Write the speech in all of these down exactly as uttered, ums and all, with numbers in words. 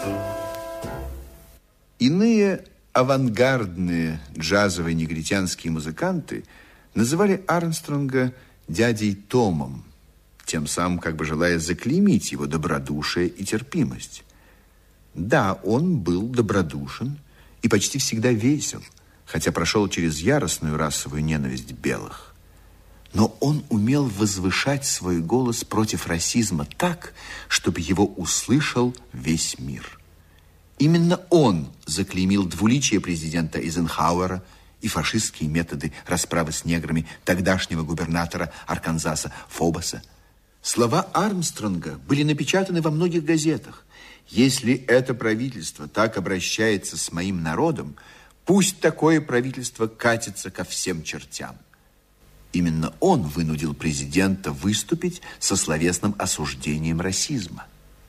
Иные авангардные джазовые негритянские музыканты называли Армстронга дядей Томом, тем самым как бы желая заклеймить его добродушие и терпимость. Да, он был добродушен и почти всегда весел, хотя прошел через яростную расовую ненависть белых. Но он умел возвышать свой голос против расизма так, чтобы его услышал весь мир. Именно он заклеймил двуличие президента Эйзенхауэра и фашистские методы расправы с неграми тогдашнего губернатора Арканзаса Фобоса. Слова Армстронга были напечатаны во многих газетах. Если это правительство так обращается с моим народом, пусть такое правительство катится ко всем чертям. Именно он вынудил президента выступить со словесным осуждением расизма.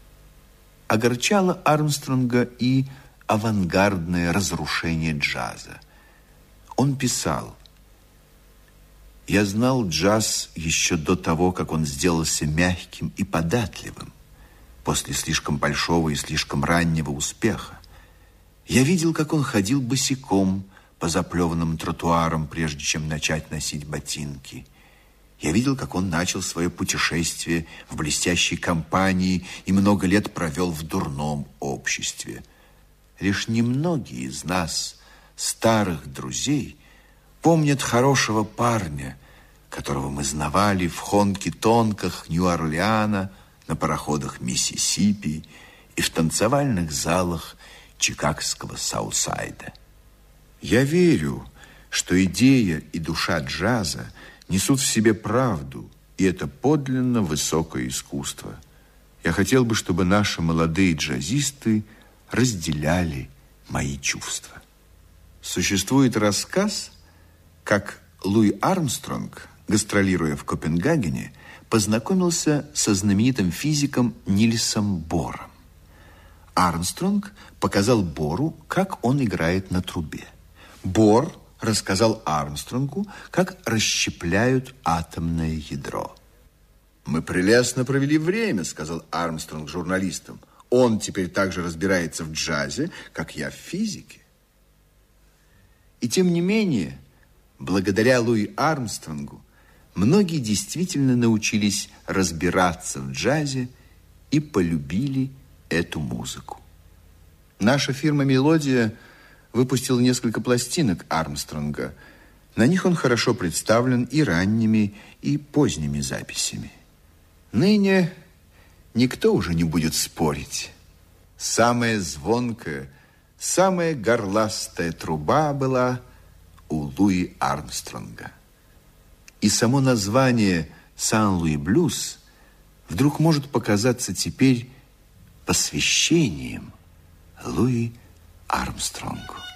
Огорчало Армстронга и авангардное разрушение джаза. Он писал: «Я знал джаз еще до того, как он сделался мягким и податливым, после слишком большого и слишком раннего успеха. Я видел, как он ходил босиком по заплеванным тротуарам, прежде чем начать носить ботинки. Я видел, как он начал свое путешествие в блестящей компании и много лет провел в дурном обществе. Лишь немногие из нас, старых друзей, помнят хорошего парня, которого мы знавали в хонки-тонках Нью-Орлеана, на пароходах Миссисипи и в танцевальных залах чикагского Саутсайда. Я верю, что идея и душа джаза несут в себе правду, и это подлинно высокое искусство. Я хотел бы, чтобы наши молодые джазисты разделяли мои чувства». Существует рассказ, как Луи Армстронг, гастролируя в Копенгагене, познакомился со знаменитым физиком Нильсом Бором. Армстронг показал Бору, как он играет на трубе. Бор рассказал Армстронгу, как расщепляют атомное ядро. «Мы прелестно провели время», — сказал Армстронг журналистам. «Он теперь так же разбирается в джазе, как я в физике». И тем не менее, благодаря Луи Армстронгу, многие действительно научились разбираться в джазе и полюбили эту музыку. Наша фирма «Мелодия» выпустила несколько пластинок Армстронга. На них он хорошо представлен и ранними, и поздними записями. Ныне никто уже не будет спорить. Самая звонкая, самая горластая труба была у Луи Армстронга. И само название «Сан-Луи Блюз» вдруг может показаться теперь посвящением Луи Армстронгу.